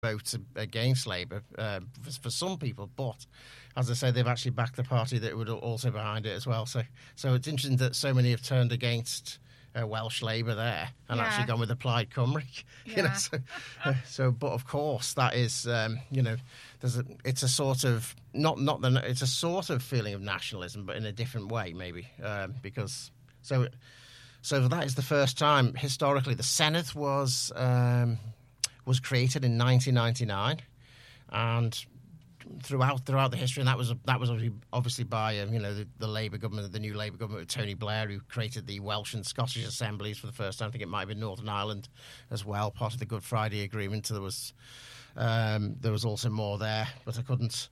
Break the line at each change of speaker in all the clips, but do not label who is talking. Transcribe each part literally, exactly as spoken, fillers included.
vote against Labour uh, for, for some people, but as I say, they've actually backed the party that would also behind it as well. So, so it's interesting that so many have turned against uh, Welsh Labour there and
yeah.
actually gone with the Plaid Cymru.
Yeah.
You know, so, uh, so, but of course, that is, um, you know, there's a, it's a sort of not not the it's a sort of feeling of nationalism, but in a different way, maybe um, because so so that is the first time historically the Senedd was. Um, was created in nineteen ninety-nine, and throughout throughout the history, and that was that was obviously by um, you know the, the Labour government, the new Labour government with Tony Blair, who created the Welsh and Scottish assemblies for the first time. I think it might have been Northern Ireland as well, part of the Good Friday Agreement. So there was um, there was also more there, but I couldn't.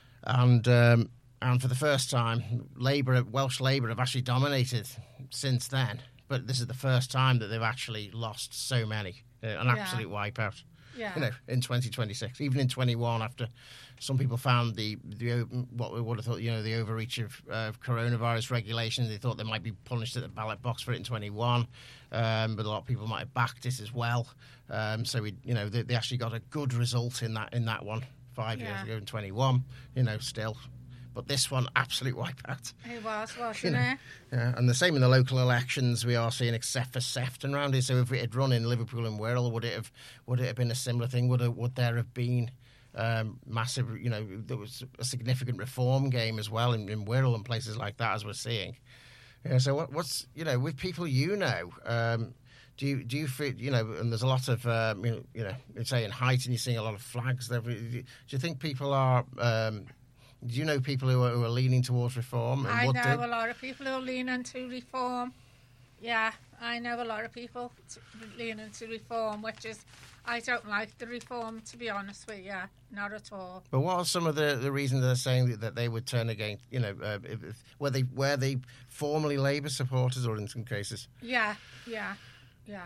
And um, and for the first time, Labour, Welsh Labour, have actually dominated since then. But this is the first time that they've actually lost so many. Uh, an
Yeah.
absolute wipeout,
Yeah.
you know, in twenty twenty-six, even in twenty-one. After some people found the the what we would have thought, you know, the overreach of uh, coronavirus regulations, they thought they might be punished at the ballot box for it in twenty-one, um, but a lot of people might have backed it as well. Um, so we, you know, they, they actually got a good result in that in that one five
Yeah.
years ago in twenty-one. You know, still. But this one, absolute wipeout.
It was, wasn't
You know,
it?
yeah, and the same in the local elections we are seeing, except for Sefton round here. So if it had run in Liverpool and Wirral, would it have would it have been a similar thing? Would it, would there have been um, massive? You know, there was a significant reform game as well in, in Wirral and places like that, as we're seeing. Yeah. So what, what's you know with people you know. Um, Do you do you feel you know? And there's a lot of um, you know, you know, say in Highton, you're seeing a lot of flags there. Do you think people are? Um, Do you know people who are, who are leaning towards reform? And
I
would
know
do?
a lot of people who are leaning to reform. Yeah, I know a lot of people t- leaning to reform, which is, I don't like the reform, to be honest with you, not at all.
But what are some of the, the reasons they're saying that, that they would turn against, you know, uh, if, if, were they were they formerly Labour supporters or in some cases?
Yeah, yeah, yeah.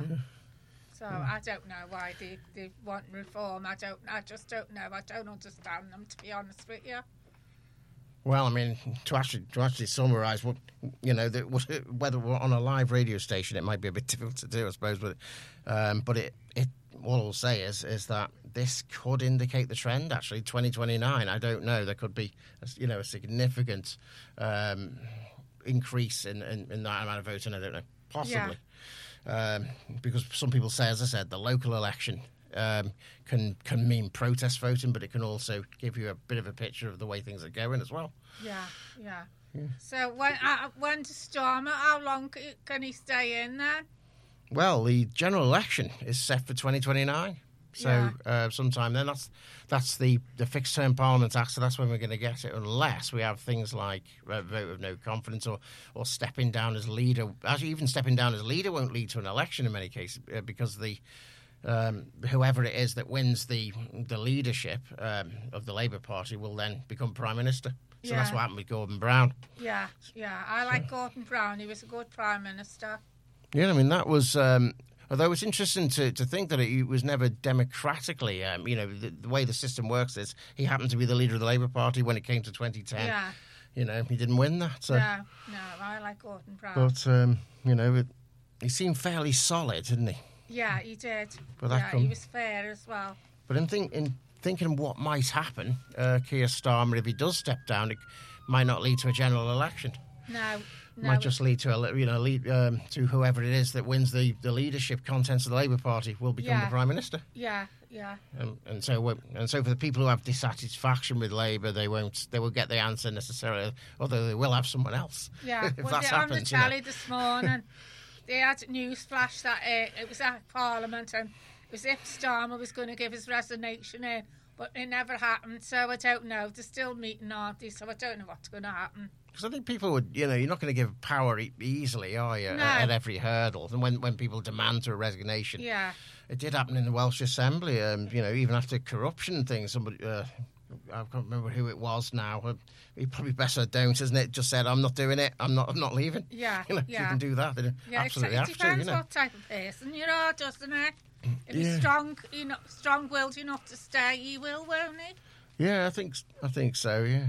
So I don't know why they, they want reform. I don't. I just don't know. I don't understand them, to be honest with you.
Well, I mean, to actually to actually summarise what you know, the, what, whether we're on a live radio station, it might be a bit difficult to do, I suppose. But um, but it it all I'll say is is that this could indicate the trend. Actually, twenty twenty-nine. I don't know. There could be you know a significant um, increase in, in in that amount of voting. I don't know, possibly, yeah. um, because some people say, as I said, the local election. Um, can can mean protest voting, but it can also give you a bit of a picture of the way things are going as well.
Yeah, yeah. yeah. So when uh, when to Starmer, how long can he stay in there?
Well, the general election is set for twenty twenty-nine, so
yeah.
uh, sometime then. That's that's the, the fixed term Parliament Act, so that's when we're going to get it, unless we have things like uh, vote of no confidence or or stepping down as leader. Actually, even stepping down as leader won't lead to an election in many cases uh, because the Um, whoever it is that wins the the leadership um, of the Labour Party will then become Prime Minister. So
yeah.
that's what happened with Gordon Brown.
Yeah, yeah. I like so. Gordon Brown. He was a good Prime Minister.
Yeah, I mean, that was... Um, although it's interesting to, to think that it was never democratically... Um, you know, the, the way the system works is he happened to be the leader of the Labour Party when it came to twenty ten.
Yeah.
You know, he didn't win that. So.
No, no, I like Gordon Brown.
But, um, you know, it, he seemed fairly solid, didn't he?
Yeah, he did.
But
yeah,
come,
he was fair as well.
But in, think, in thinking what might happen, uh, Keir Starmer, if he does step down, it might not lead to a general election.
No,
It
no.
might just lead to a, you know, lead, um, to whoever it is that wins the, the leadership contents of the Labour Party will become
yeah.
the Prime Minister.
Yeah, yeah.
And, and so, and so for the people who have dissatisfaction with Labour, they won't, they will get the answer necessarily, although they will have someone else.
Yeah,
if
well,
that's
on
happened,
the telly
you know.
this morning. They had a news flash that uh, it was at Parliament and it was if Starmer was going to give his resignation in, but it never happened, so I don't know. They're still meeting, aren't they? So I don't know what's going to happen.
Because I think people would, you know, you're not going to give power e- easily, are you,
no.
at, at every hurdle. And when, when people demand to a resignation,
yeah.
it did happen in the Welsh Assembly, um, you know, even after corruption things, somebody... Uh, I can't remember who it was now. He probably better don't, isn't it? Just said, "I'm not doing it. I'm not. I'm not leaving."
Yeah,
you know,
yeah.
You can do that. They
yeah,
absolutely
it,
have
it depends
to. You know,
what type of person you are, doesn't it? If
yeah.
you're strong, you know, strong-willed enough to stay, you will, won't he?
Yeah, I think. I think so. Yeah.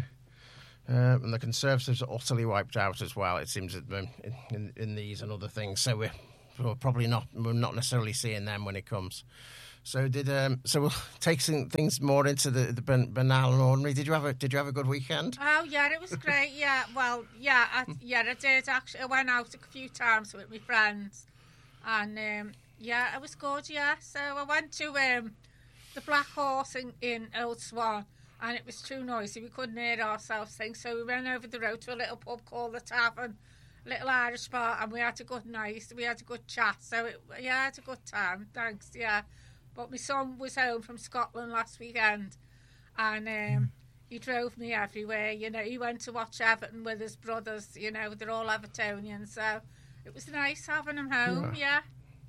Uh, and the Conservatives are utterly wiped out as well. It seems in, in, in these and other things. So we're, we're probably not. We're not necessarily seeing them when it comes. So did um, so we'll take some things more into the, the ban- banal and ordinary. Did you have a Did you have a good weekend?
Oh yeah, it was great. Yeah, well, yeah, I, yeah, I did actually. I went out a few times with my friends, and um, yeah, it was good. Yeah, so I went to um, the Black Horse in, in Old Swan, and it was too noisy. We couldn't hear ourselves sing, so we went over the road to a little pub called the Tavern, little Irish bar, and we had a good night. We had a good chat. So it, yeah, I had a good time. Thanks. Yeah. But my son was home from Scotland last weekend, and um, he drove me everywhere. You know, he went to watch Everton with his brothers. You know, they're all Evertonians, so it was nice having him home. Yeah.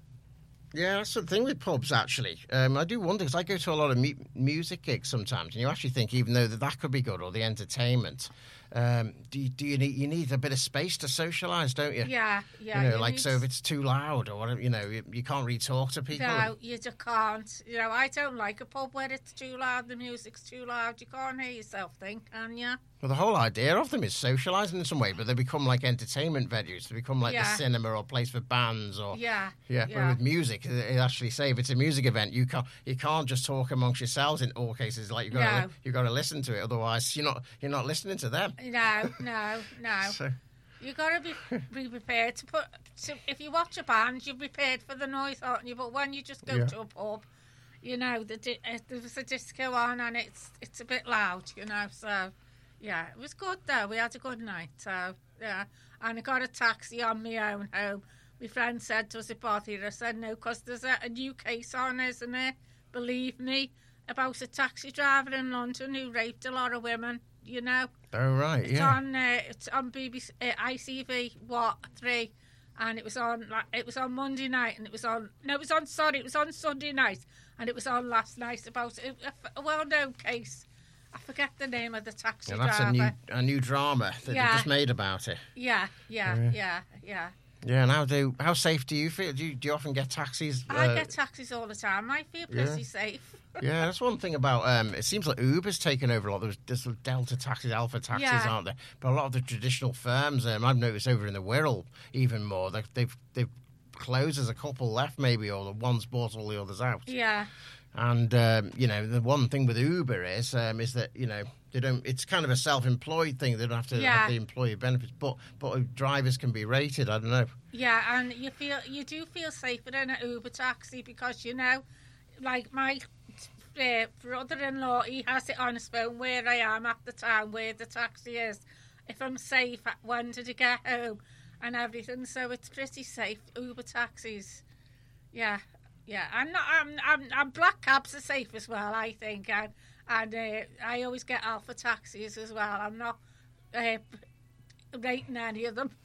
Yeah, that's the thing with pubs, actually. Um, I do wonder, because I go to a lot of mu- music gigs sometimes, and you actually think, even though that, that could be good, or the entertainment, um, do you, do you need you need a bit of space to socialise, don't you?
Yeah, yeah.
You know,
you
like,
need-
so if it's too loud or whatever, you know, you, you can't really talk to people.
No, you just can't. You know, I don't like a pub where it's too loud, the music's too loud. You can't hear yourself think, can you?
Well, the whole idea of them is socialising in some way, but they become like entertainment venues. They become like
Yeah.
the cinema or place for bands, or
Yeah.
yeah. But
yeah.
with music, it it actually say if it's a music event, you can't you can't just talk amongst yourselves in all cases. Like you got to
No.
you got to listen to it, otherwise you're not you're not listening to them.
No, no, no.
So,
You got to be be prepared to put. To, if you watch a band, you're prepared for the noise, aren't you? But when you just go
Yeah.
to a pub, you know, the di- uh, there's a disco on and it's it's a bit loud, you know. So, yeah, it was good though. We had a good night. So, yeah, and I got a taxi on my own home. My friend said, "Does it bother you?" I said, "No, because there's a, a new case on, isn't there? Believe me, about a taxi driver in London who raped a lot of women. You know."
oh right,
It's
yeah.
on. Uh, it's on B B C, uh, I C V What three, and it was on. Like, it was on Monday night, and it was on. No, it was on. Sorry, it was on Sunday night, and it was on last night about a, a, a well-known case. I forget the name of the taxi
And that's
driver.
a new a new drama that
Yeah.
they just made about it.
Yeah, yeah,
Yeah.
yeah, yeah.
Yeah, and how do how safe do you feel? Do you, do you often get taxis?
I
uh,
get taxis all the time. I feel
yeah.
pretty safe.
Yeah, that's one thing about. Um, it seems like Uber's taken over a lot. There's, there's Delta taxis, Alpha taxis,
Yeah.
aren't there? But a lot of the traditional firms, um, I've noticed over in the Wirral even more. They've they've, they've closed. There's a couple left, maybe, or the one's bought all the others out.
Yeah,
And um, you know, the one thing with Uber is um, is that you know they don't. It's kind of a self-employed thing. They don't have to
Yeah.
have the employee benefits, but but drivers can be rated. I don't know.
yeah, and you feel you do feel safer in an Uber taxi because you know, like my uh, brother-in-law, he has it on his phone where I am at the time, where the taxi is, if I'm safe, when did he get home, and everything. So it's pretty safe. Uber taxis, yeah, yeah. And not, I'm, I'm, I'm black cabs are safe as well, I think, and and uh, I always get Alpha taxis as well. I'm not uh, rating any of them.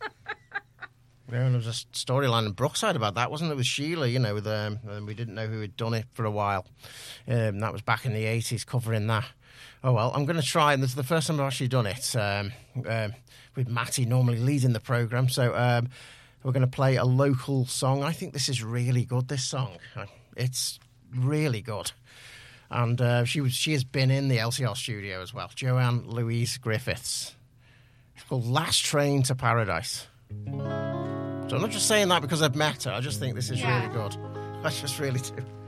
Yeah, and there was a storyline in Brookside about that, wasn't it, with Sheila, you know, with, um, and we didn't know who had done it for a while. Um, that was back in the eighties, covering that. Oh, well, I'm going to try, and this is the first time I've actually done it, um, um, with Matty normally leading the programme. So um, we're going to play a local song. I think this is really good, this song. It's really good. And uh, she was she has been in the L C R studio as well, Joanne Louise Griffiths. It's called Last Train to Paradise. So I'm not just saying that because I've met her. I just think this is
Yeah.
really good. I just really do.